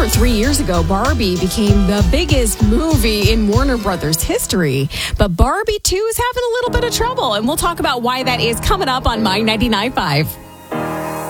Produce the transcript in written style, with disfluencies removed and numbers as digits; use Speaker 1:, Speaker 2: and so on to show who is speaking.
Speaker 1: over 3 years ago, Barbie became the biggest movie in Warner Brothers history. But Barbie 2 is having a little bit of trouble, and we'll talk about why that is coming up on My 99.5.